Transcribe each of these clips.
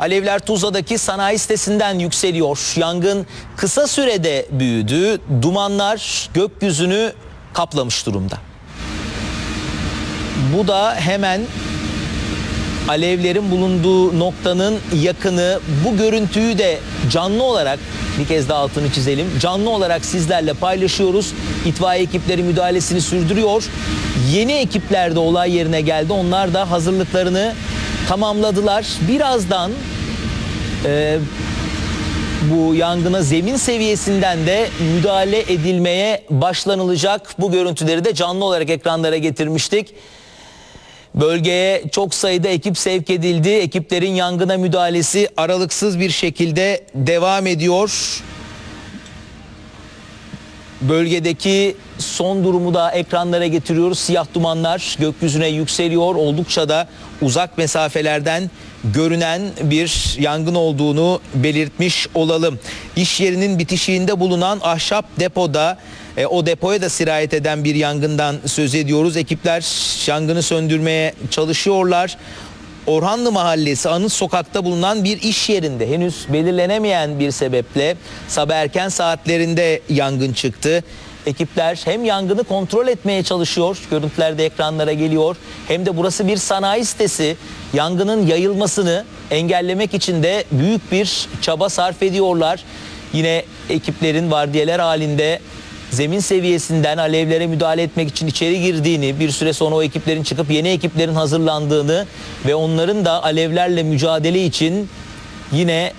Alevler Tuzla'daki sanayi sitesinden yükseliyor. Yangın kısa sürede büyüdü. Dumanlar gökyüzünü kaplamış durumda. Bu da hemen alevlerin bulunduğu noktanın yakını. Bu görüntüyü de canlı olarak, bir kez daha altını çizelim, canlı olarak sizlerle paylaşıyoruz. İtfaiye ekipleri müdahalesini sürdürüyor. Yeni ekipler de olay yerine geldi. Onlar da hazırlıklarını tamamladılar. Birazdan bu yangına zemin seviyesinden de müdahale edilmeye başlanılacak. Bu görüntüleri de canlı olarak ekranlara getirmiştik. Bölgeye çok sayıda ekip sevk edildi. Ekiplerin yangına müdahalesi aralıksız bir şekilde devam ediyor. Bölgedeki son durumu da ekranlara getiriyoruz. Siyah dumanlar gökyüzüne yükseliyor. Oldukça da uzak mesafelerden görünen bir yangın olduğunu belirtmiş olalım. İş yerinin bitişiğinde bulunan ahşap depoda, o depoya da sirayet eden bir yangından söz ediyoruz. Ekipler yangını söndürmeye çalışıyorlar. Orhanlı Mahallesi Anıt Sokak'ta bulunan bir iş yerinde henüz belirlenemeyen bir sebeple sabah erken saatlerinde yangın çıktı. Ekipler hem yangını kontrol etmeye çalışıyor, görüntüler de ekranlara geliyor, hem de burası bir sanayi sitesi, yangının yayılmasını engellemek için de büyük bir çaba sarf ediyorlar. Yine ekiplerin vardiyalar halinde zemin seviyesinden alevlere müdahale etmek için içeri girdiğini, bir süre sonra o ekiplerin çıkıp yeni ekiplerin hazırlandığını ve onların da alevlerle mücadele için yine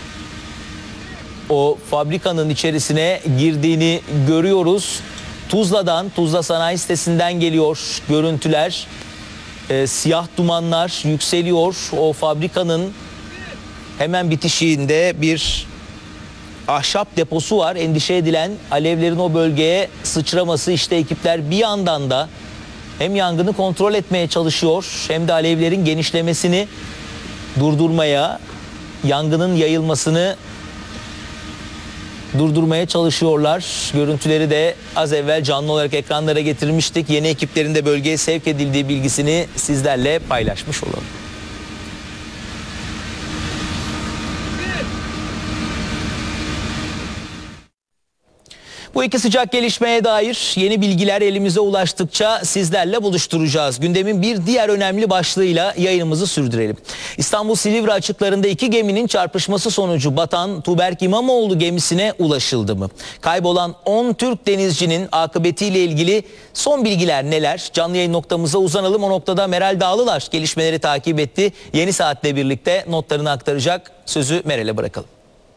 o fabrikanın içerisine girdiğini görüyoruz. Tuzla'dan, Tuzla Sanayi Sitesi'nden geliyor görüntüler. Siyah dumanlar yükseliyor. O fabrikanın hemen bitişiğinde bir ahşap deposu var. Endişe edilen alevlerin o bölgeye sıçraması. İşte ekipler bir yandan da hem yangını kontrol etmeye çalışıyor, hem de alevlerin genişlemesini durdurmaya, yangının yayılmasını durdurmaya çalışıyorlar. Görüntüleri de az evvel canlı olarak ekranlara getirmiştik. Yeni ekiplerin de bölgeye sevk edildiği bilgisini sizlerle paylaşmış olalım. Bu iki sıcak gelişmeye dair yeni bilgiler elimize ulaştıkça sizlerle buluşturacağız. Gündemin bir diğer önemli başlığıyla yayınımızı sürdürelim. İstanbul Silivri açıklarında iki geminin çarpışması sonucu batan Tuğberk İmamoğlu gemisine ulaşıldı mı? Kaybolan 10 Türk denizcinin akıbetiyle ilgili son bilgiler neler? Canlı yayın noktamıza uzanalım. O noktada Meral Dağlılar gelişmeleri takip etti. Yeni Saat'le birlikte notlarını aktaracak. Sözü Meral'e bırakalım.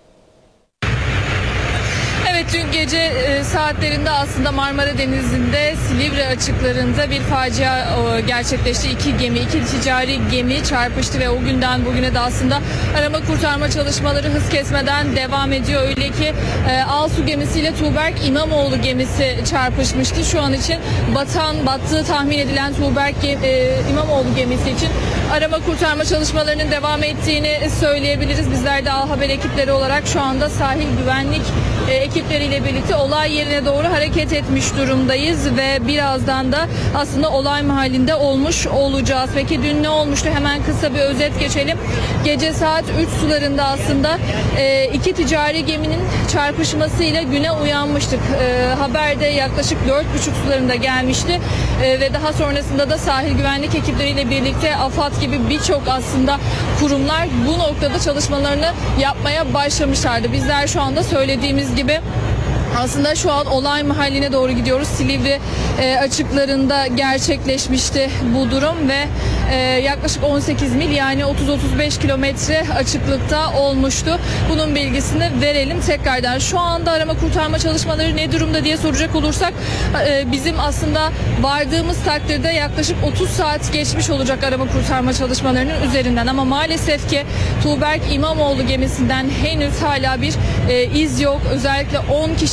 Dün gece saatlerinde aslında Marmara Denizi'nde Silivri açıklarında bir facia gerçekleşti. İki ticari gemi çarpıştı ve o günden bugüne de aslında arama kurtarma çalışmaları hız kesmeden devam ediyor. Öyle ki Alsu gemisiyle Tuğberk İmamoğlu gemisi çarpışmıştı. Şu an için battığı tahmin edilen Tuğberk İmamoğlu gemisi için arama kurtarma çalışmalarının devam ettiğini söyleyebiliriz. Bizler de A Haber ekipleri olarak şu anda sahil güvenlik ekipleriyle birlikte olay yerine doğru hareket etmiş durumdayız ve birazdan da aslında olay mahallinde olmuş olacağız. Peki dün ne olmuştu? Hemen kısa bir özet geçelim. Gece saat 3 sularında aslında iki ticari geminin çarpışmasıyla güne uyanmıştık. Haberde yaklaşık 4.30 sularında gelmişti ve daha sonrasında da sahil güvenlik ekipleriyle birlikte AFAD gibi birçok aslında kurumlar bu noktada çalışmalarını yapmaya başlamışlardı. Bizler şu anda söylediğimiz gibi aslında şu an olay mahalline doğru gidiyoruz. Silivri açıklarında gerçekleşmişti bu durum ve yaklaşık 18 mil yani 30-35 kilometre açıklıkta olmuştu. Bunun bilgisini verelim tekrardan. Şu anda arama kurtarma çalışmaları ne durumda diye soracak olursak bizim aslında vardığımız takdirde yaklaşık 30 saat geçmiş olacak arama kurtarma çalışmalarının üzerinden. Ama maalesef ki Tuğberk İmamoğlu gemisinden henüz hala bir iz yok. Özellikle 10 kişi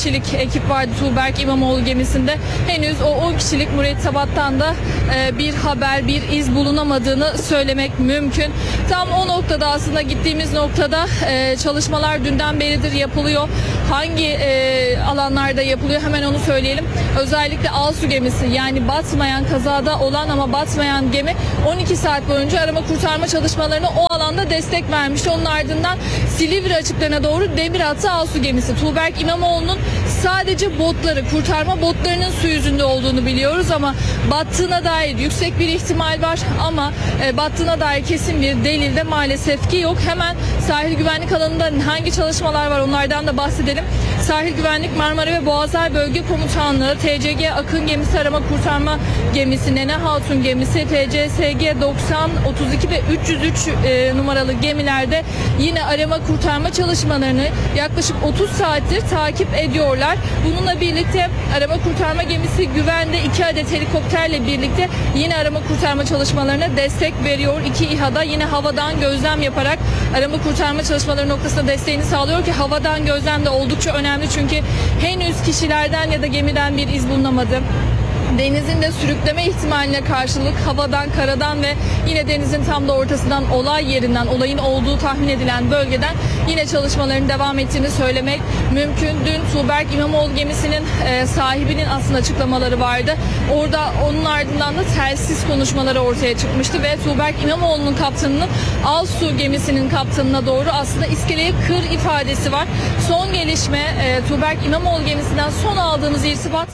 kişilik ekip vardı Tuğberk İmamoğlu gemisinde. Henüz o 10 kişilik mürettebattan da bir haber, bir iz bulunamadığını söylemek mümkün. Tam o noktada, aslında gittiğimiz noktada çalışmalar dünden beridir yapılıyor. Hangi alanlarda yapılıyor hemen onu söyleyelim. Özellikle Alsu gemisi, yani batmayan, kazada olan ama batmayan gemi 12 saat boyunca arama kurtarma çalışmalarına o alanda destek vermişti. Onun ardından Silivri açıklarına doğru demir attı Alsu gemisi. Tuğberk İmamoğlu'nun sadece botları, kurtarma botlarının su yüzünde olduğunu biliyoruz ama battığına dair yüksek bir ihtimal var ama battığına dair kesin bir delil de maalesef ki yok. Hemen sahil güvenlik alanında hangi çalışmalar var onlardan da bahsedelim. Sahil Güvenlik Marmara ve Boğazlar Bölge Komutanlığı, TCG Akın gemisi, arama kurtarma gemisi, Nene Hatun gemisi, TCSG 90, 32 ve 303 numaralı gemilerde yine arama kurtarma çalışmalarını yaklaşık 30 saattir takip ediyorlar. Bununla birlikte arama kurtarma gemisi güvende 2 adet helikopterle birlikte yine arama kurtarma çalışmalarına destek veriyor. 2 İHA'da yine havadan gözlem yaparak arama kurtarma çalışmaları noktasında desteğini sağlıyor ki havadan gözlem de oldukça önemli çünkü henüz kişilerden ya da gemiden bir iz bulunamadı. Denizin de sürükleme ihtimaline karşılık havadan, karadan ve yine denizin tam da ortasından, olay yerinden, olayın olduğu tahmin edilen bölgeden yine çalışmaların devam ettiğini söylemek mümkün. Dün Tuğberk İmamoğlu gemisinin sahibinin aslında açıklamaları vardı. Orada onun ardından da telsiz konuşmaları ortaya çıkmıştı ve Tuğberk İmamoğlu'nun kaptanının Alsu gemisinin kaptanına doğru aslında iskeleye kır ifadesi var. Son gelişme Tuğberk İmamoğlu gemisinden son aldığımız irtibat.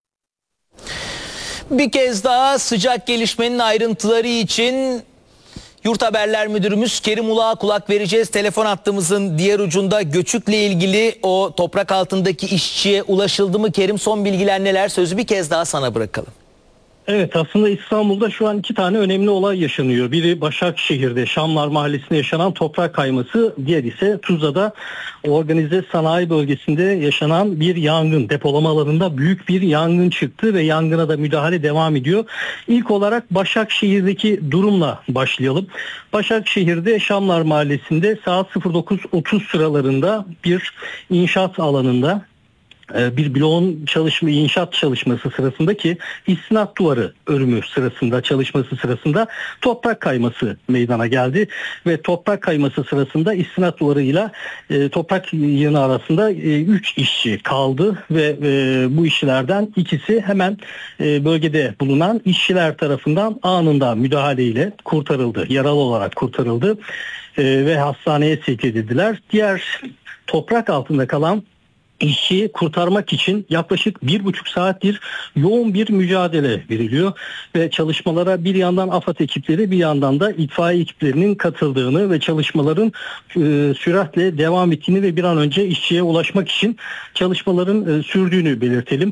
Bir kez daha sıcak gelişmenin ayrıntıları için Yurt Haberler Müdürümüz Kerim Ulak'a kulak vereceğiz. Telefon hattımızın diğer ucunda göçükle ilgili o toprak altındaki işçiye ulaşıldı mı? Kerim, son bilgiler neler? Sözü bir kez daha sana bırakalım. Evet, aslında İstanbul'da şu an 2 tane önemli olay yaşanıyor. Biri Başakşehir'de Şamlar Mahallesi'nde yaşanan toprak kayması, diğer ise Tuzla'da organize sanayi bölgesinde yaşanan bir yangın. Depolama alanında büyük bir yangın çıktı ve yangına da müdahale devam ediyor. İlk olarak Başakşehir'deki durumla başlayalım. Başakşehir'de Şamlar Mahallesi'nde saat 09.30 sıralarında bir inşaat alanında bir bloğun inşaat çalışması sırasında ki istinat duvarı örümü sırasında, çalışması sırasında toprak kayması meydana geldi ve toprak kayması sırasında istinat duvarıyla toprak yığını arasında 3 işçi kaldı ve bu işçilerden ikisi hemen bölgede bulunan işçiler tarafından anında müdahaleyle kurtarıldı, yaralı olarak kurtarıldı ve hastaneye sevk edildiler. Diğer toprak altında kalan İşçiyi kurtarmak için yaklaşık 1,5 saattir yoğun bir mücadele veriliyor ve çalışmalara bir yandan AFAD ekipleri, bir yandan da itfaiye ekiplerinin katıldığını ve çalışmaların süratle devam ettiğini ve bir an önce işçiye ulaşmak için çalışmaların sürdüğünü belirtelim.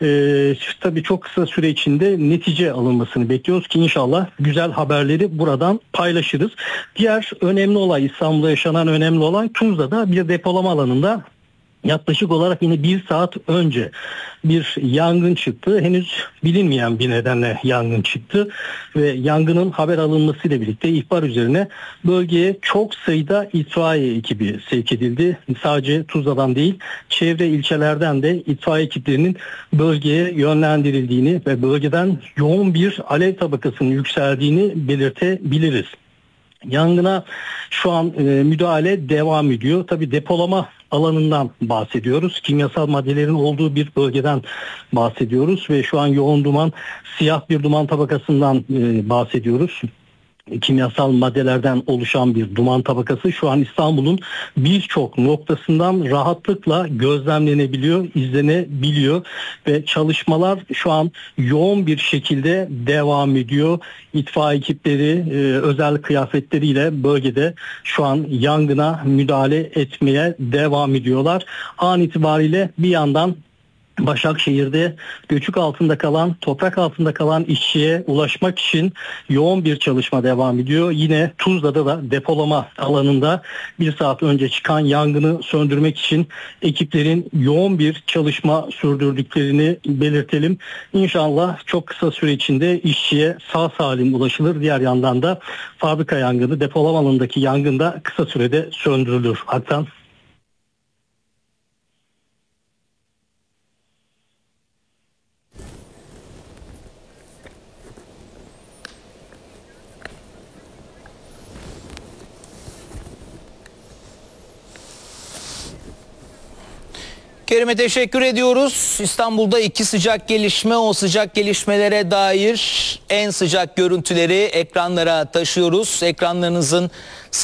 Tabii çok kısa süre içinde netice alınmasını bekliyoruz ki inşallah güzel haberleri buradan paylaşırız. Diğer önemli olay, İstanbul'da yaşanan önemli olay, Tuzla'da bir depolama alanında yaklaşık olarak yine 1 saat önce bir yangın çıktı. Henüz bilinmeyen bir nedenle yangın çıktı ve yangının haber alınmasıyla birlikte ihbar üzerine bölgeye çok sayıda itfaiye ekibi sevk edildi. Sadece Tuzla'dan değil, çevre ilçelerden de itfaiye ekiplerinin bölgeye yönlendirildiğini ve bölgeden yoğun bir alev tabakasının yükseldiğini belirtebiliriz. Yangına şu an müdahale devam ediyor. Tabii depolama alanından bahsediyoruz. Kimyasal maddelerin olduğu bir bölgeden bahsediyoruz ve şu an yoğun duman, siyah bir duman tabakasından bahsediyoruz. Kimyasal maddelerden oluşan bir duman tabakası şu an İstanbul'un birçok noktasından rahatlıkla gözlemlenebiliyor, izlenebiliyor ve çalışmalar şu an yoğun bir şekilde devam ediyor. İtfaiye ekipleri özel kıyafetleriyle bölgede şu an yangına müdahale etmeye devam ediyorlar. An itibariyle bir yandan Başakşehir'de göçük altında kalan, toprak altında kalan işçiye ulaşmak için yoğun bir çalışma devam ediyor. Yine Tuzla'da da depolama alanında 1 saat önce çıkan yangını söndürmek için ekiplerin yoğun bir çalışma sürdürdüklerini belirtelim. İnşallah çok kısa süre içinde işçiye sağ salim ulaşılır. Diğer yandan da fabrika yangını, depolama alanındaki yangın da kısa sürede söndürülür. Hakan. Kerim'e teşekkür ediyoruz. İstanbul'da iki sıcak gelişme, o sıcak gelişmelere dair en sıcak görüntüleri ekranlara taşıyoruz. Ekranlarınızın